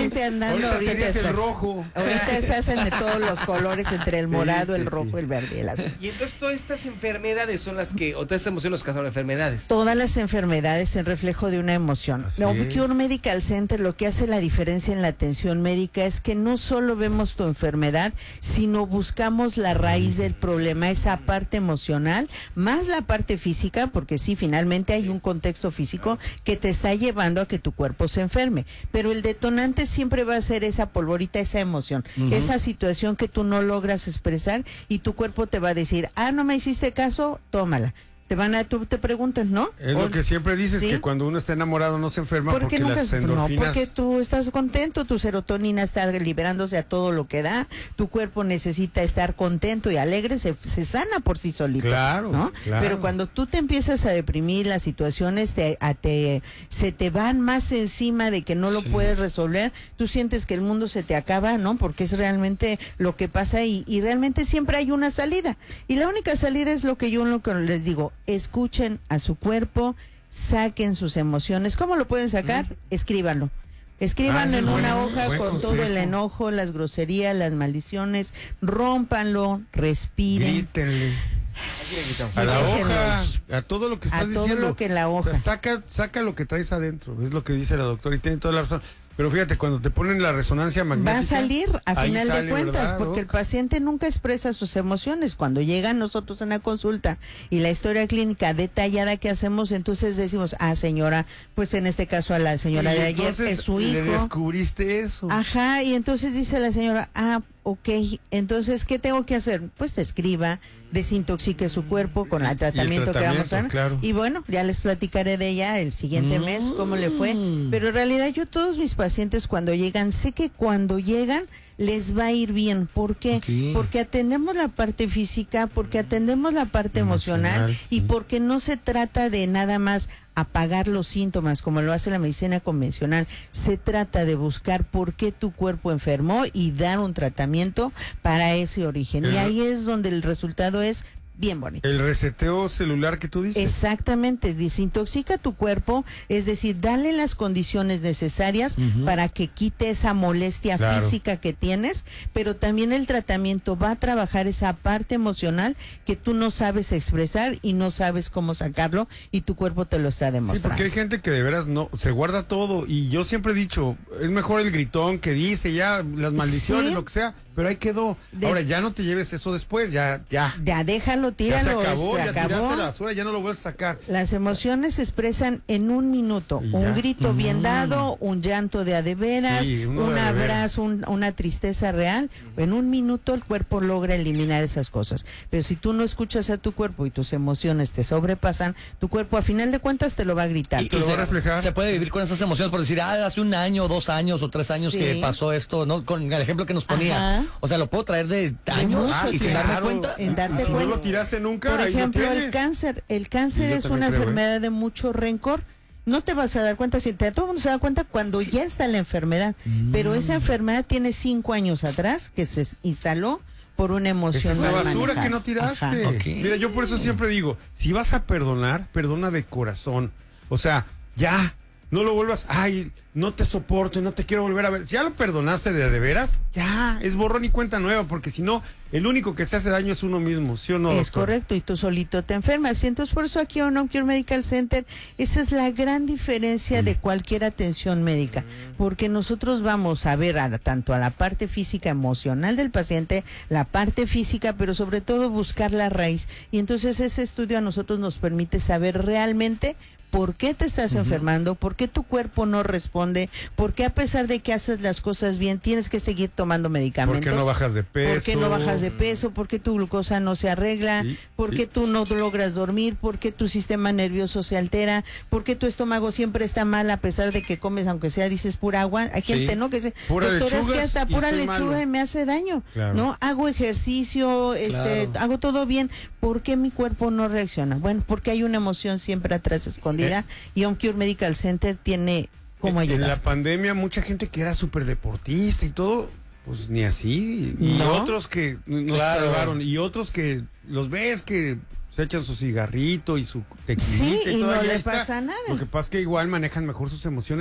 Justamente andando ahorita serías estás, el rojo. ahorita estás en todos los colores, entre el morado, el rojo, el verde y el azul. Y entonces todas estas enfermedades son las que, o todas estas emociones que son enfermedades. Todas las enfermedades en reflejo de una emoción. Cure Medical Center, lo que hace la diferencia en la atención médica es que no solo vemos tu enfermedad, sino buscamos la raíz del problema, esa parte emocional, más la parte física, porque sí, finalmente hay un contexto físico que te está llevando a que tu cuerpo se enferme. Pero el detonante siempre va a ser esa polvorita, esa emoción, esa situación que tú no logras expresar y tu cuerpo te va a decir, no me hiciste caso, tómala. Tú te preguntas, ¿no? Es lo que siempre dices, ¿sí? Que cuando uno está enamorado no se enferma porque las endorfinas... No, porque tú estás contento, tu serotonina está liberándose a todo lo que da, tu cuerpo necesita estar contento y alegre, se sana por sí solito. Claro, ¿no? Claro. Pero cuando tú te empiezas a deprimir, las situaciones se te van más encima de que no lo puedes resolver, tú sientes que el mundo se te acaba, ¿no? Porque es realmente lo que pasa y realmente siempre hay una salida. Y la única salida es lo que les digo, escuchen a su cuerpo, saquen sus emociones. ¿Cómo lo pueden sacar? Escríbanlo. Escríbanlo en una hoja con todo el enojo, las groserías, las maldiciones, rómpanlo, respiren. Grítenle. A la hoja, a todo lo que estás diciendo. A todo lo que en la hoja. O sea, saca lo que traes adentro, es lo que dice la doctora y tiene toda la razón. Pero fíjate, cuando te ponen la resonancia magnética... Va a salir a final de cuentas, ¿verdad? Porque el paciente nunca expresa sus emociones. Cuando llegan nosotros en la consulta y la historia clínica detallada que hacemos, entonces decimos, señora, pues en este caso a la señora de ayer es su hijo. Le descubriste eso. Ajá, y entonces dice la señora, ok, entonces, ¿qué tengo que hacer? Pues escriba, desintoxique su cuerpo con el tratamiento que vamos a dar. Claro. Y bueno, ya les platicaré de ella el siguiente mes, cómo le fue. Pero en realidad yo todos mis pacientes cuando llegan, sé que cuando llegan les va a ir bien. ¿Por qué? Porque atendemos la parte física, porque atendemos la parte emocional y porque no se trata de nada más apagar los síntomas como lo hace la medicina convencional. Se trata de buscar por qué tu cuerpo enfermó y dar un tratamiento para ese origen. Y ahí es donde el resultado es bien bonito. El reseteo celular que tú dices. Exactamente, desintoxica tu cuerpo, es decir, dale las condiciones necesarias para que quite esa molestia física que tienes, pero también el tratamiento va a trabajar esa parte emocional que tú no sabes expresar y no sabes cómo sacarlo y tu cuerpo te lo está demostrando. Sí, porque hay gente que de veras no se guarda todo y yo siempre he dicho, es mejor el gritón que dice ya las maldiciones, lo que sea. Pero ahí quedó. Ahora, ya no te lleves eso después, ya. Ya déjalo, tíralo. Ya se acabó. Tiraste la basura, ya no lo vuelves a sacar. Las emociones se expresan en un minuto. Un grito bien dado, un llanto de veras, un abrazo, una tristeza real. En un minuto el cuerpo logra eliminar esas cosas. Pero si tú no escuchas a tu cuerpo y tus emociones te sobrepasan, tu cuerpo a final de cuentas te lo va a gritar. Y te lo va a reflejar. Se puede vivir con esas emociones por decir, hace 1 año, 2 años o 3 años que pasó esto, ¿no? Con el ejemplo que nos ponía. Ajá. O sea, lo puedo traer de años y sin darme cuenta. En darte si cuenta. no lo tiraste nunca, por ejemplo, el cáncer es una enfermedad de mucho rencor. No te vas a dar cuenta, todo el mundo se da cuenta cuando ya está la enfermedad. Pero esa enfermedad tiene 5 años atrás que se instaló por una emoción. Esa es la basura que no tiraste. Mira, yo por eso siempre digo, si vas a perdonar, perdona de corazón. O sea, ya. No lo vuelvas, no te soporto y no te quiero volver a ver. Si ya lo perdonaste de veras, ya, es borrón y cuenta nueva, porque si no, el único que se hace daño es uno mismo, ¿sí o no, Es doctor? correcto, y tú solito te enfermas. Y entonces por eso aquí en Cure Medical Center, esa es la gran diferencia de cualquier atención médica, porque nosotros vamos a ver tanto a la parte física, emocional del paciente, la parte física, pero sobre todo buscar la raíz. Y entonces ese estudio a nosotros nos permite saber realmente por qué te estás enfermando, por qué tu cuerpo no responde, por qué a pesar de que haces las cosas bien, tienes que seguir tomando medicamentos. ¿Por qué no bajas de peso? ¿Por qué no bajas de peso? ¿Por qué tu glucosa no se arregla? ¿Por qué tú no logras dormir? ¿Por qué tu sistema nervioso se altera? ¿Por qué tu estómago siempre está mal a pesar de que comes, aunque sea, dices pura agua? Hay gente, ¿no? Que dice, doctor, es que hasta pura lechuga me hace daño, ¿no? Hago ejercicio, hago todo bien. ¿Por qué mi cuerpo no reacciona? Bueno, porque hay una emoción siempre atrás escondida y Cure Medical Center tiene cómo ayudar. En la pandemia mucha gente que era súper deportista y todo, pues ni así. Y otros que no se salvaron. Y otros que los ves que se echan su cigarrito y su tequilita y todo, no le pasa nada. Lo que pasa es que igual manejan mejor sus emociones.